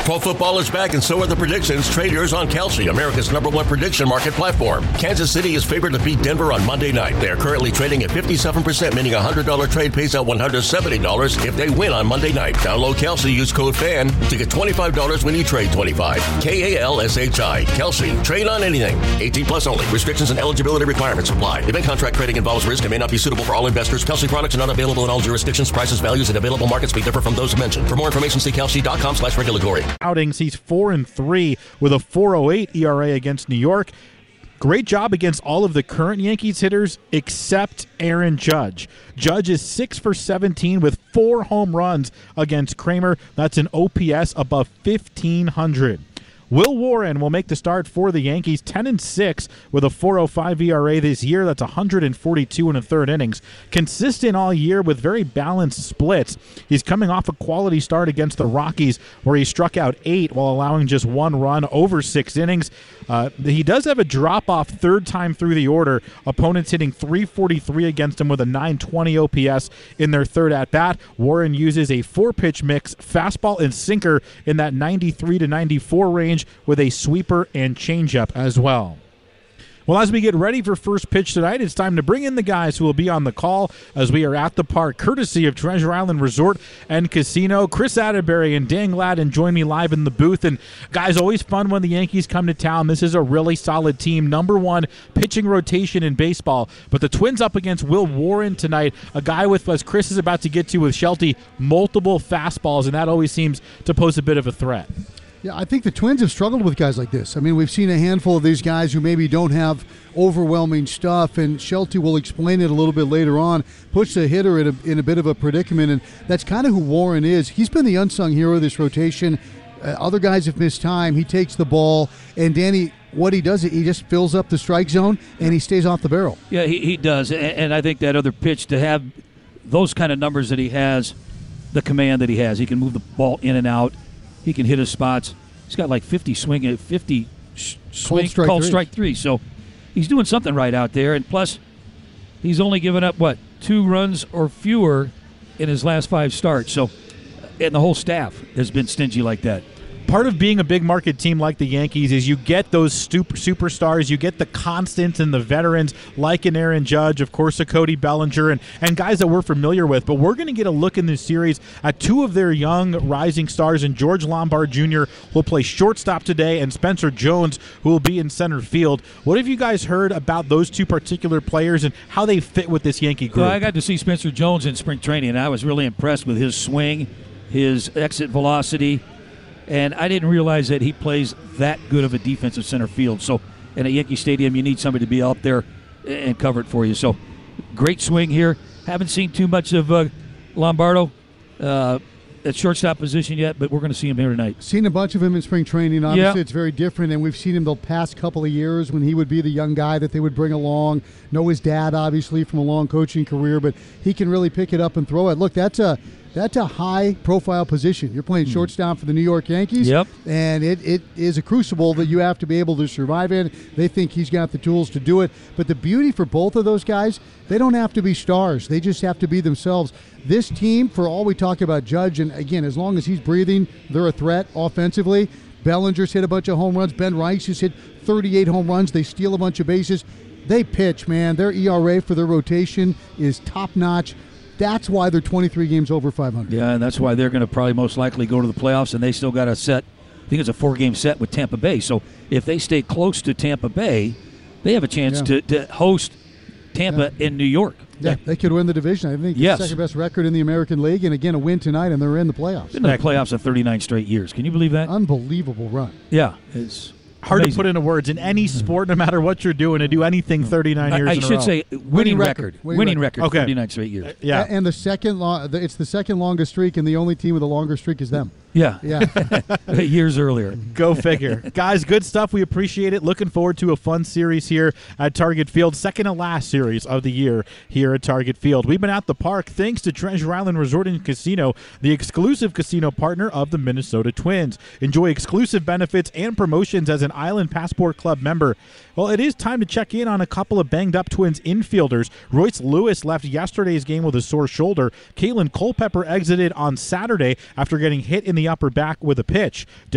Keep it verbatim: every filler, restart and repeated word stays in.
Pro football is back, and so are the predictions. Trade yours on Kalshi, America's number one prediction market platform. Kansas City is favored to beat Denver on Monday night. They are currently trading at fifty-seven percent, meaning a one hundred dollars trade pays out one hundred seventy dollars if they win on Monday night. Download Kalshi, use code FAN to get twenty-five dollars when you trade twenty-five. K A L S H I. Kalshi. Trade on anything. eighteen plus only. Restrictions and eligibility requirements apply. Event contract trading involves risk and may not be suitable for all investors. Kalshi products are not available in all jurisdictions. Prices, values, and available markets may differ from those mentioned. For more information, see Kalshi.com slash regulatory. Outings, he's four and three with a four oh eight E R A against New York. Great job against all of the current Yankees hitters except Aaron Judge. Judge is six for seventeen with four home runs against Kramer. That's an O P S above fifteen hundred. Will Warren will make the start for the Yankees, ten and six with a four oh five E R A this year. That's one hundred forty-two in the third innings. Consistent all year with very balanced splits. He's coming off a quality start against the Rockies where he struck out eight while allowing just one run over six innings. Uh, he does have a drop-off third time through the order. Opponents hitting three forty-three against him with a nine twenty O P S in their third at-bat. Warren uses a four-pitch mix, fastball and sinker in that ninety-three to ninety-four range, with a sweeper and changeup as well. Well, as we get ready for first pitch tonight, it's time to bring in the guys who will be on the call as we are at the park, courtesy of Treasure Island Resort and Casino. Chris Atterbury and Dan Gladden join me live in the booth. And, guys, always fun when the Yankees come to town. This is a really solid team. Number one pitching rotation in baseball. But the Twins up against Will Warren tonight, a guy with, as Chris is about to get to with Shelty, multiple fastballs, and that always seems to pose a bit of a threat. Yeah, I think the Twins have struggled with guys like this. I mean, we've seen a handful of these guys who maybe don't have overwhelming stuff, and Shelty will explain it a little bit later on, puts the hitter in a, in a bit of a predicament, and that's kind of who Warren is. He's been the unsung hero of this rotation. Uh, other guys have missed time. He takes the ball, and Danny, what he does, he just fills up the strike zone, and he stays off the barrel. Yeah, he, he does, and, and I think that other pitch, to have those kind of numbers that he has, the command that he has, he can move the ball in and out. He can hit his spots. He's got like fifty swing, fifty sh- swing, strike called three. strike three. So he's doing something right out there. And plus, he's only given up, what, two runs or fewer in his last five starts. So, and the whole staff has been stingy like that. Part of being a big market team like the Yankees is you get those super, superstars, you get the constants and the veterans like an Aaron Judge, of course, a Cody Bellinger, and, and guys that we're familiar with. But we're going to get a look in this series at two of their young rising stars, and George Lombard Junior will play shortstop today, and Spencer Jones, who will be in center field. What have you guys heard about those two particular players and how they fit with this Yankee group? Well, I got to see Spencer Jones in spring training, and I was really impressed with his swing, his exit velocity. And I didn't realize that he plays that good of a defensive center field. So in a Yankee Stadium, you need somebody to be out there and cover it for you. So great swing here. Haven't seen too much of uh, Lombardo uh, at shortstop position yet, but we're going to see him here tonight. Seen a bunch of him in spring training. Obviously, yeah. It's very different, and we've seen him the past couple of years when he would be the young guy that they would bring along. Know his dad, obviously, from a long coaching career, but he can really pick it up and throw it. Look, that's a That's a high-profile position. You're playing shortstop for the New York Yankees, yep. and it, it is a crucible that you have to be able to survive in. They think he's got the tools to do it. But the beauty for both of those guys, they don't have to be stars. They just have to be themselves. This team, for all we talk about Judge, and again, as long as he's breathing, they're a threat offensively. Bellinger's hit a bunch of home runs. Ben Rice has hit thirty-eight home runs. They steal a bunch of bases. They pitch, man. Their E R A for their rotation is top-notch. That's why they're twenty-three games over five hundred. Yeah, and that's why they're going to probably most likely go to the playoffs, and they still got a set. I think it's a four-game set with Tampa Bay. So if they stay close to Tampa Bay, they have a chance yeah. to, to host Tampa yeah. in New York. Yeah, they could win the division. I think yes. the second-best record in the American League, and again, a win tonight, and they're in the playoffs. Been in the playoffs in thirty-nine straight years. Can you believe that? Unbelievable run. Yeah, it's hard amazing. to put into words. In any sport, no matter what you're doing, to do anything thirty-nine years I, I in a should row. say winning, Winning record. record. Winning Winning record. record. Okay. thirty-nine straight years. Yeah. A- And the second, lo- the, it's the second longest streak, and the only team with a longer streak is them. Yeah. Yeah. Years earlier. Go figure. Guys, good stuff. We appreciate it. Looking forward to a fun series here at Target Field. Second to last series of the year here at Target Field. We've been at the park thanks to Treasure Island Resort and Casino, the exclusive casino partner of the Minnesota Twins. Enjoy exclusive benefits and promotions as an Island Passport Club member. Well, it is time to check in on a couple of banged-up Twins infielders. Royce Lewis left yesterday's game with a sore shoulder. Kalen Culpepper exited on Saturday after getting hit in the upper back with a pitch.